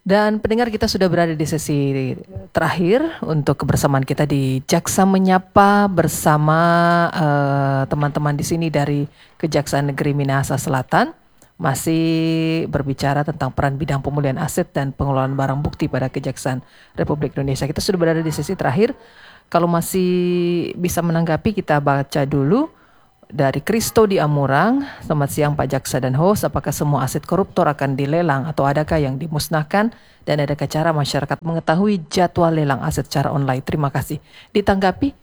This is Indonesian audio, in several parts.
Dan pendengar, kita sudah berada di sesi terakhir untuk kebersamaan kita di Jaksa Menyapa bersama teman-teman di sini dari Kejaksaan Negeri Minahasa Selatan. Masih berbicara tentang peran bidang pemulihan aset dan pengelolaan barang bukti pada Kejaksaan Republik Indonesia. Kita sudah berada di sesi terakhir. Kalau masih bisa menanggapi, kita baca dulu dari Kristo di Amurang. Selamat siang Pak Jaksa dan host. Apakah semua aset koruptor akan dilelang atau adakah yang dimusnahkan? Dan adakah cara masyarakat mengetahui jadwal lelang aset secara online? Terima kasih. Ditanggapi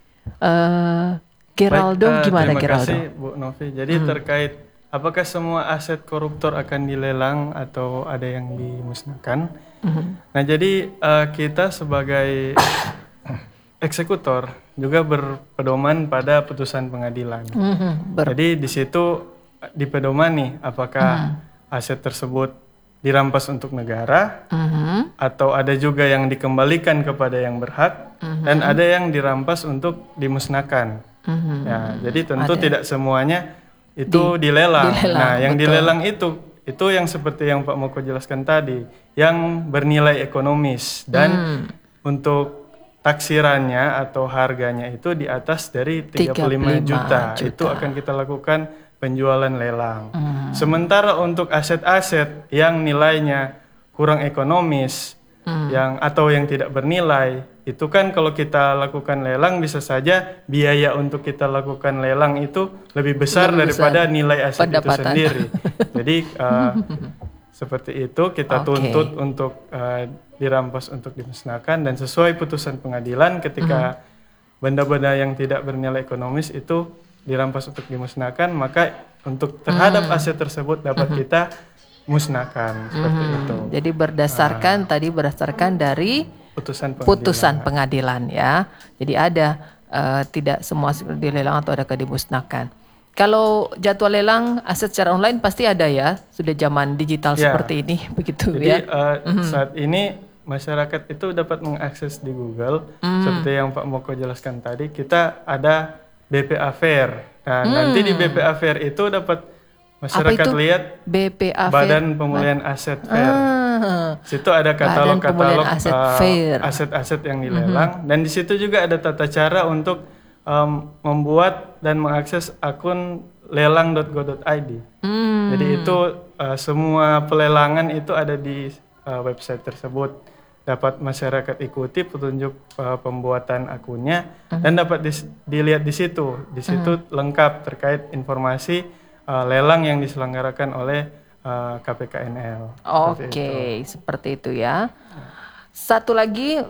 Geraldo, gimana Geraldo? Terima kasih Bu Novi. Jadi terkait apakah semua aset koruptor akan dilelang atau ada yang dimusnahkan? Nah, jadi kita sebagai eksekutor juga berpedoman pada putusan pengadilan. Jadi di situ di pedoman nih, apakah aset tersebut dirampas untuk negara, atau ada juga yang dikembalikan kepada yang berhak, dan ada yang dirampas untuk dimusnahkan. Ya, jadi tentu tidak semuanya itu dilelang. Nah, yang dilelang itu yang seperti yang Pak Moko jelaskan tadi, yang bernilai ekonomis dan untuk taksirannya atau harganya itu di atas dari 35 juta. Itu akan kita lakukan penjualan lelang. Sementara untuk aset-aset yang nilainya kurang ekonomis atau yang tidak bernilai, itu kan kalau kita lakukan lelang bisa saja biaya untuk kita lakukan lelang itu lebih besar daripada nilai aset itu sendiri. Jadi seperti itu kita tuntut untuk dirampas untuk dimusnahkan, dan sesuai putusan pengadilan ketika benda-benda yang tidak bernilai ekonomis itu dirampas untuk dimusnahkan, maka untuk terhadap aset tersebut dapat kita musnahkan seperti itu. Jadi berdasarkan dari putusan pengadilan ya. Jadi ada tidak semua dilelang atau ada dimusnahkan. Kalau jadwal lelang aset secara online pasti ada ya, sudah zaman digital seperti ini begitu. Jadi saat ini masyarakat itu dapat mengakses di Google seperti yang Pak Moko jelaskan tadi. Kita ada BPA Fair. Nah, nanti di BPA Fair itu dapat masyarakat lihat BPA Badan Pemulihan Aset Fair. Situ ada katalog-katalog aset-aset yang dilelang, dan di situ juga ada tata cara untuk membuat dan mengakses akun lelang.go.id. Jadi itu semua pelelangan itu ada di website tersebut. Dapat masyarakat ikuti petunjuk pembuatan akunnya dan dapat dilihat di situ. Di situ lengkap terkait informasi lelang yang diselenggarakan oleh KPKNL. Oke, seperti itu ya. Satu lagi,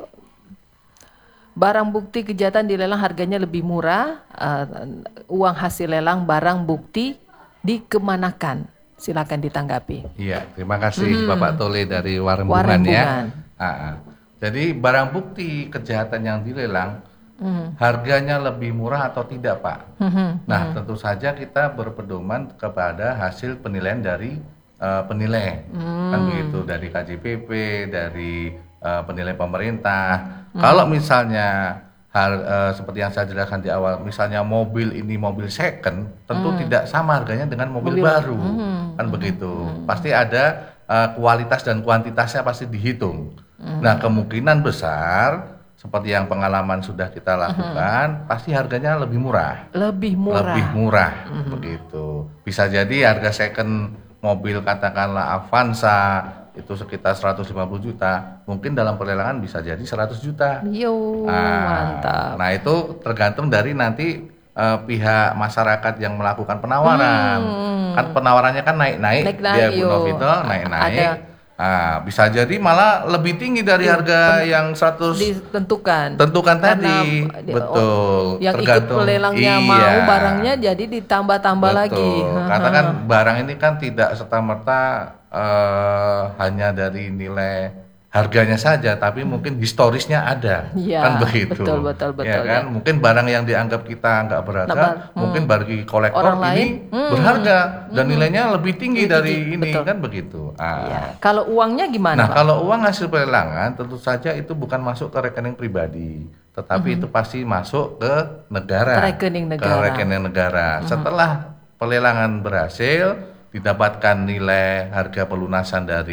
barang bukti kejahatan dilelang harganya lebih murah. Uang hasil lelang barang bukti dikemanakan? Silakan ditanggapi. Iya, terima kasih Bapak Tole dari Warembungan ya. Jadi barang bukti kejahatan yang dilelang harganya lebih murah atau tidak, Pak? Nah, tentu saja kita berpedoman kepada hasil penilaian dari penilai, kan begitu, dari KJPP, dari penilai pemerintah. Kalau misalnya seperti yang saya jelaskan di awal, misalnya mobil ini mobil second, tentu tidak sama harganya dengan mobil baru, kan begitu. Pasti ada kualitas dan kuantitasnya pasti dihitung. Nah, kemungkinan besar seperti yang pengalaman sudah kita lakukan, pasti harganya lebih murah. Lebih murah, begitu. Bisa jadi harga second mobil katakanlah Avanza itu sekitar 150 juta, mungkin dalam pelelangan bisa jadi 100 juta. Mantap. Nah, itu tergantung dari nanti pihak masyarakat yang melakukan penawaran. Kan penawarannya kan naik-naik dia Bu Novito, naik-naik. Bisa jadi malah lebih tinggi dari harga yang 100 tentukan tadi. Betul. Yang ikut pelelangnya mau barangnya jadi ditambah-tambah lagi. Karena kan barang ini kan tidak serta-merta hanya dari nilai harganya saja, tapi mungkin historisnya ada, kan begitu. Betul. Ya kan, mungkin barang yang dianggap kita nggak berharga, mungkin bagi kolektor ini berharga dan nilainya lebih tinggi dari ini, kan begitu. Kalau uangnya gimana? Nah, kalau uang hasil pelelangan tentu saja itu bukan masuk ke rekening pribadi, tetapi itu pasti masuk ke negara, ke rekening negara. Setelah pelelangan berhasil, didapatkan nilai harga pelunasan dari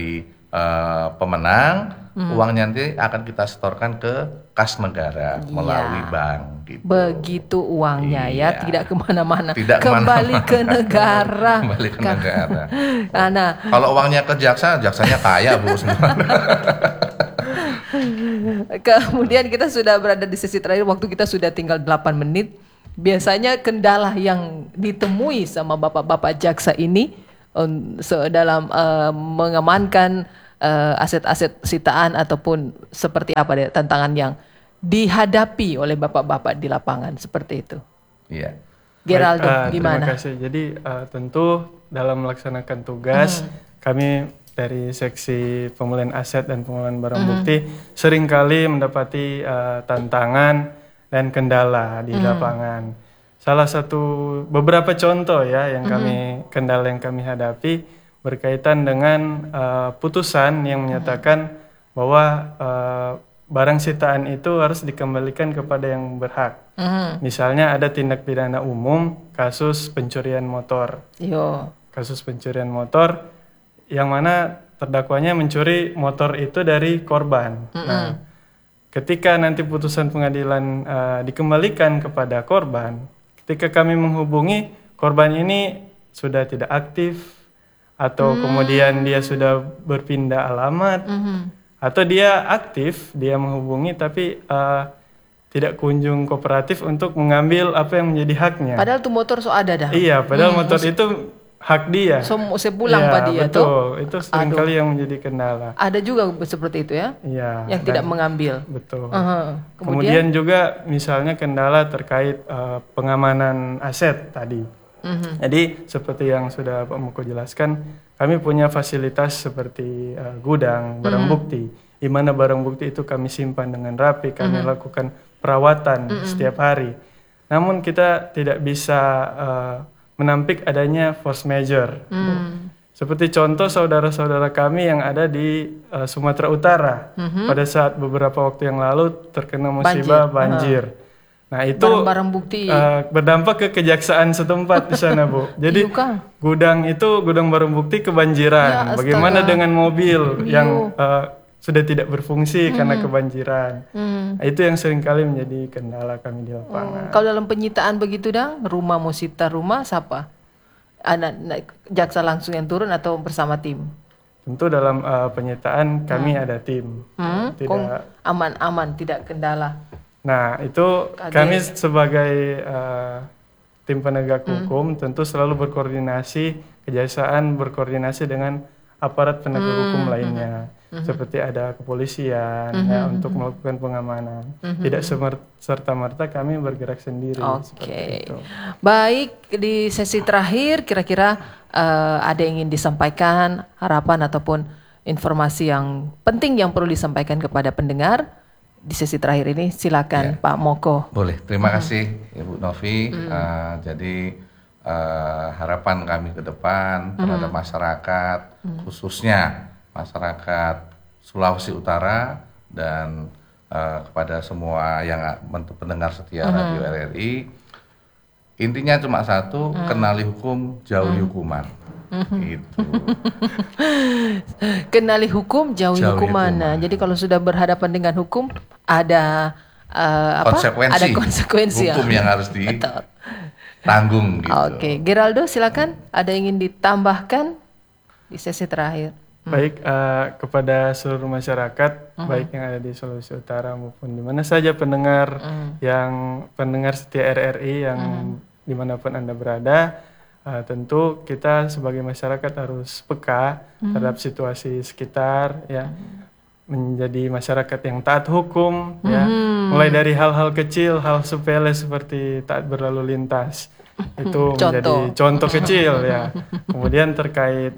pemenang, uangnya nanti akan kita setorkan ke kas negara melalui bank. Gitu. Begitu uangnya ya, tidak kemana-mana, kembali ke negara. Kembali ke negara. Nah, kalau uangnya ke jaksa, jaksanya kaya Bu semua. Kemudian kita sudah berada di sesi terakhir, waktu kita sudah tinggal 8 menit. Biasanya kendala yang ditemui sama bapak-bapak jaksa ini dalam mengamankan aset-aset sitaan ataupun seperti apa deh tantangan yang dihadapi oleh bapak-bapak di lapangan seperti itu. Iya. Geraldo, gimana? Terima kasih. Jadi tentu dalam melaksanakan tugas kami dari seksi pemulihan aset dan pemulihan barang bukti seringkali mendapati tantangan dan kendala di lapangan. Salah satu beberapa contoh ya yang kendala yang kami hadapi berkaitan dengan putusan yang menyatakan bahwa barang sitaan itu harus dikembalikan kepada yang berhak. Misalnya ada tindak pidana umum kasus pencurian motor. Kasus pencurian motor yang mana terdakwanya mencuri motor itu dari korban. Nah, ketika nanti putusan pengadilan dikembalikan kepada korban, ketika kami menghubungi korban ini sudah tidak aktif atau kemudian dia sudah berpindah alamat atau dia aktif, dia menghubungi tapi tidak kunjung kooperatif untuk mengambil apa yang menjadi haknya. Padahal tuh motor ada dah. Iya, padahal motor itu hak dia. Saya pulang Pak dia betul. tuh. Itu seringkali yang menjadi kendala. Ada juga seperti itu ya? Iya. Yang tidak mengambil. Betul. Kemudian juga misalnya kendala terkait pengamanan aset tadi. Jadi seperti yang sudah Pak Moko jelaskan, kami punya fasilitas seperti gudang barang bukti, di mana barang bukti itu kami simpan dengan rapi, kami lakukan perawatan setiap hari. Namun kita tidak bisa menampik adanya force majeure. Seperti contoh saudara-saudara kami yang ada di Sumatera Utara, pada saat beberapa waktu yang lalu terkena musibah banjir. Nah itu barang bukti berdampak ke kejaksaan setempat di sana Bu. Jadi gudang barang bukti kebanjiran. Ya, bagaimana dengan mobil yang sudah tidak berfungsi karena kebanjiran. Nah, itu yang seringkali menjadi kendala kami di lapangan. Kalau dalam penyitaan begitu rumah mau sita rumah siapa? Jaksa langsung yang turun atau bersama tim? Tentu dalam penyitaan kami ada tim. Tidak aman-aman, tidak kendala. Nah itu kami sebagai tim penegak hukum tentu selalu berkoordinasi, kejaksaan berkoordinasi dengan aparat penegak hukum lainnya. Seperti ada kepolisian ya, untuk melakukan pengamanan. Tidak serta-merta kami bergerak sendiri. Seperti itu. Baik, di sesi terakhir kira-kira ada yang ingin disampaikan, harapan ataupun informasi yang penting yang perlu disampaikan kepada pendengar di sesi terakhir ini, silakan Pak Moko. Boleh, terima kasih Ibu Novi. Jadi harapan kami ke depan terhadap masyarakat, khususnya masyarakat Sulawesi Utara dan kepada semua yang pendengar setia Radio RRI, intinya cuma satu, kenali hukum, jauhi hukuman. Itu. Kenali hukum, jauhi hukuman. Nah, jadi kalau sudah berhadapan dengan hukum, ada konsekuensi hukum yang harus ditanggung. Gitu. Oke, Geraldo silakan. Ada yang ingin ditambahkan di sesi terakhir? Baik, kepada seluruh masyarakat, baik yang ada di Sulawesi Utara maupun di mana saja pendengar yang pendengar setia RRI yang dimanapun Anda berada, tentu kita sebagai masyarakat harus peka terhadap situasi sekitar, ya, menjadi masyarakat yang taat hukum, ya, mulai dari hal-hal kecil, hal sepele seperti taat berlalu lintas, itu menjadi contoh kecil, ya. Kemudian terkait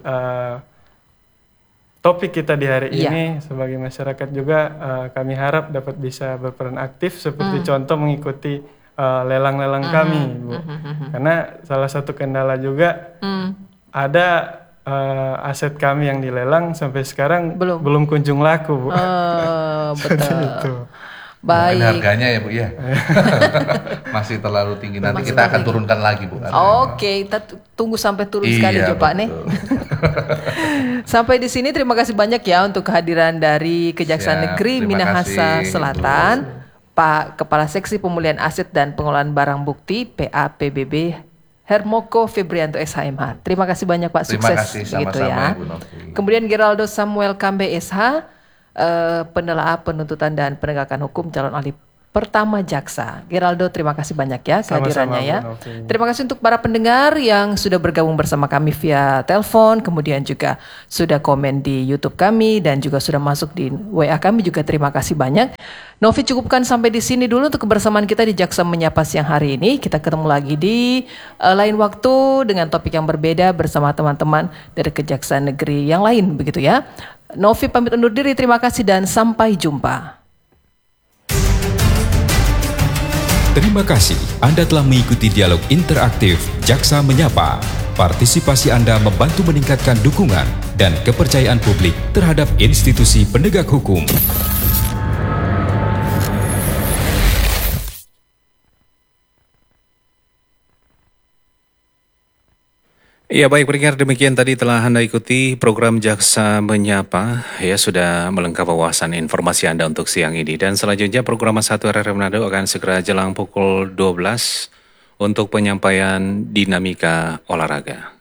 topik kita di hari ini sebagai masyarakat juga kami harap dapat bisa berperan aktif seperti contoh mengikuti lelang-lelang kami, Bu. Karena salah satu kendala juga ada aset kami yang dilelang sampai sekarang belum kunjung laku, Bu. Betul. Itu. Mungkin Baik. harganya ya Bu ya. Masih terlalu tinggi. Nanti Masih kita akan tinggi. turunkan lagi Bu. Oke, kita tunggu sampai turun sekali Iya, Pak nih. betul. Sampai di sini terima kasih banyak ya untuk kehadiran dari Kejaksaan Siap, Negeri terima Minahasa kasih, Selatan, Pak Kepala Seksi Pemulihan Aset dan Pengelolaan Barang Bukti PAPBB Hermoko Febrianto SHMH. Terima kasih banyak Pak, Terima sukses kasih begitu sama-sama ya. Ibu Novi. Kemudian Geraldo Samuel Kambe SH, penelaah penuntutan dan penegakan hukum calon ahli pertama jaksa. Geraldo, terima kasih banyak ya kehadirannya ya. Bu Novi. Terima kasih untuk para pendengar yang sudah bergabung bersama kami via telepon, kemudian juga sudah komen di YouTube kami dan juga sudah masuk di WA kami juga, terima kasih banyak. Novi, cukupkan sampai di sini dulu untuk kebersamaan kita di Jaksa Menyapa siang hari ini. Kita ketemu lagi di lain waktu dengan topik yang berbeda bersama teman-teman dari Kejaksaan Negeri yang lain begitu ya. Novi pamit undur diri, terima kasih dan sampai jumpa. Terima kasih Anda telah mengikuti dialog interaktif Jaksa Menyapa. Partisipasi Anda membantu meningkatkan dukungan dan kepercayaan publik terhadap institusi penegak hukum. Ya baik pendengar, demikian tadi telah Anda ikuti program Jaksa Menyapa. Ya, sudah melengkapi wawasan informasi Anda untuk siang ini. Dan selanjutnya program 1 RRI Manado akan segera jelang pukul 12 untuk penyampaian dinamika olahraga.